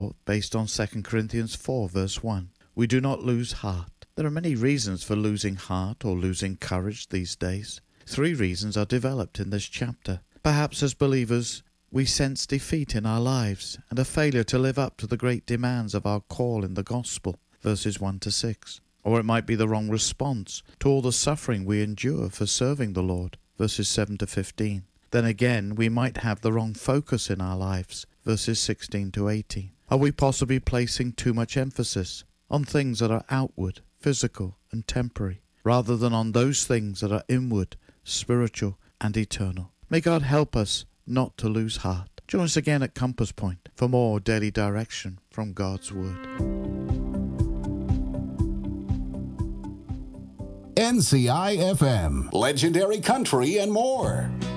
based on 2 Corinthians 4 verse 1. We do not lose heart. There are many reasons for losing heart or losing courage these days. 3 reasons are developed in this chapter. Perhaps as believers, we sense defeat in our lives and a failure to live up to the great demands of our call in the gospel, verses 1 to 6. Or it might be the wrong response to all the suffering we endure for serving the Lord, verses 7 to 15. Then again, we might have the wrong focus in our lives, verses 16 to 18. Are we possibly placing too much emphasis on things that are outward, physical, and temporary, rather than on those things that are inward, spiritual, and eternal? May God help us not to lose heart. Join us again at Compass Point for more daily direction from God's Word. NCI FM, Legendary Country and more.